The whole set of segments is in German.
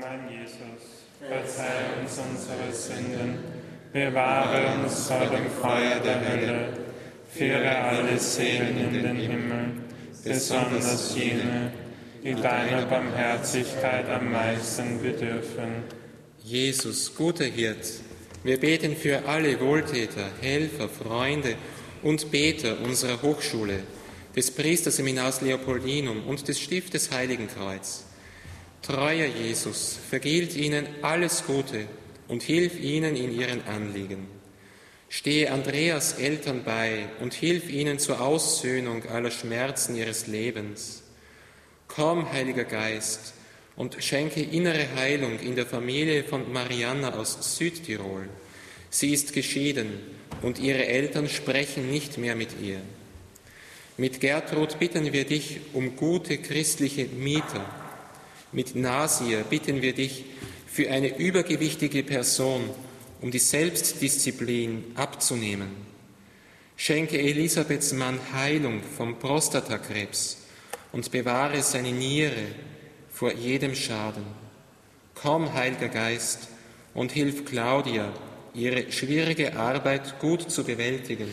mein Jesus, verzeih uns unsere Sünden, bewahre uns vor dem Feuer der Hölle, führe alle Seelen in den Himmel, besonders jene, die deiner Barmherzigkeit am meisten bedürfen. Jesus, guter Hirt, wir beten für alle Wohltäter, Helfer, Freunde und Beter unserer Hochschule, des Priesterseminars Leopoldinum und des Stiftes Heiligenkreuz. Treuer Jesus, vergilt ihnen alles Gute und hilf ihnen in ihren Anliegen. Stehe Andreas Eltern bei und hilf ihnen zur Aussöhnung aller Schmerzen ihres Lebens. Komm, Heiliger Geist, und schenke innere Heilung in der Familie von Marianna aus Südtirol. Sie ist geschieden und ihre Eltern sprechen nicht mehr mit ihr. Mit Gertrud bitten wir dich um gute christliche Mieter. Mit Nasir bitten wir dich für eine übergewichtige Person, um die Selbstdisziplin abzunehmen. Schenke Elisabeths Mann Heilung vom Prostatakrebs und bewahre seine Niere vor jedem Schaden. Komm, Heiliger Geist, und hilf Claudia, ihre schwierige Arbeit gut zu bewältigen.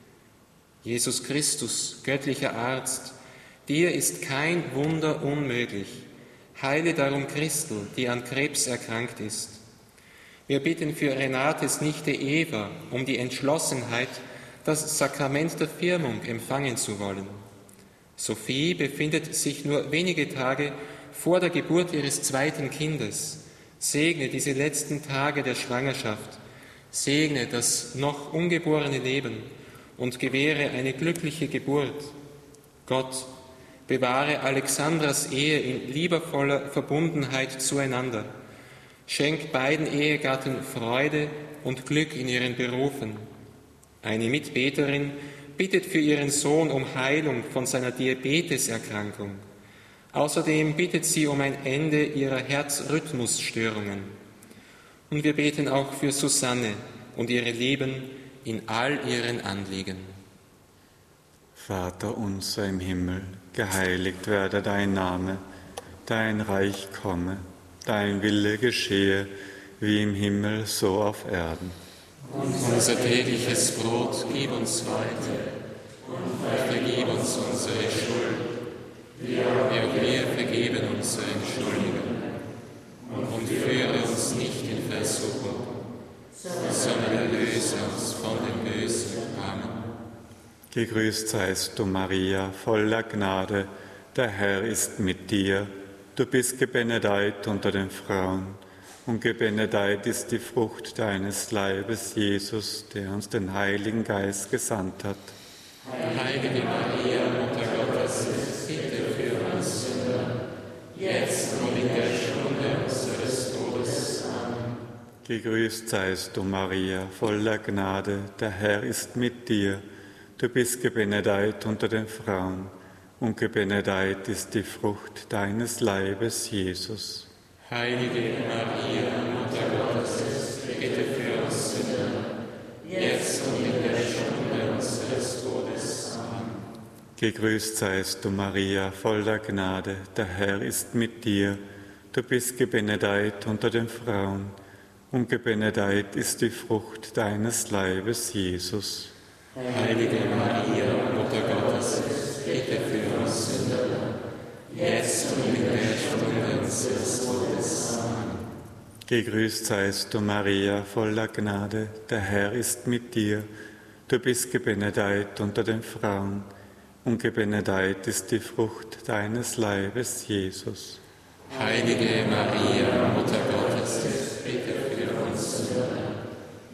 Jesus Christus, göttlicher Arzt, dir ist kein Wunder unmöglich. Heile darum Christel, die an Krebs erkrankt ist. Wir bitten für Renates Nichte Eva um die Entschlossenheit, das Sakrament der Firmung empfangen zu wollen. Sophie befindet sich nur wenige Tage vor der Geburt ihres zweiten Kindes. Segne diese letzten Tage der Schwangerschaft, segne das noch ungeborene Leben und gewähre eine glückliche Geburt. Gott, bewahre Alexandras Ehe in liebevoller Verbundenheit zueinander. Schenk beiden Ehegatten Freude und Glück in ihren Berufen. Eine Mitbeterin bittet für ihren Sohn um Heilung von seiner Diabeteserkrankung. Außerdem bittet sie um ein Ende ihrer Herzrhythmusstörungen. Und wir beten auch für Susanne und ihre Lieben in all ihren Anliegen. Vater unser im Himmel, geheiligt werde dein Name, dein Reich komme, dein Wille geschehe, wie im Himmel, so auf Erden. Unser tägliches Brot gib uns heute und vergib uns unsere Schuld, wie auch wir vergeben unseren Schuldigen. Und führe uns nicht in Versuchung, sondern erlöse uns von dem Bösen. Amen. Gegrüßt seist du, Maria, voller Gnade, der Herr ist mit dir. Du bist gebenedeit unter den Frauen, und gebenedeit ist die Frucht deines Leibes, Jesus, der uns den Heiligen Geist gesandt hat. Heilige Maria, Mutter Gottes, bitte für uns Sünder, jetzt und in der Stunde unseres Todes. Amen. Gegrüßt seist du, Maria, voller Gnade, der Herr ist mit dir. Du bist gebenedeit unter den Frauen, und gebenedeit ist die Frucht deines Leibes, Jesus. Heilige Maria, Mutter Gottes, bitte für uns Sünder, jetzt und in der Stunde unseres Todes. Amen. Gegrüßt seist du, Maria, voller Gnade, der Herr ist mit dir. Du bist gebenedeit unter den Frauen, und gebenedeit ist die Frucht deines Leibes, Jesus. Heilige Maria, Mutter Gottes, bitte für uns Sünder, jetzt und in der Stunde unseres Todes. Amen. Gegrüßt seist du, Maria, voller Gnade, der Herr ist mit dir. Du bist gebenedeit unter den Frauen, und gebenedeit ist die Frucht deines Leibes, Jesus. Heilige Maria, Mutter Gottes, bitte für uns Sünder,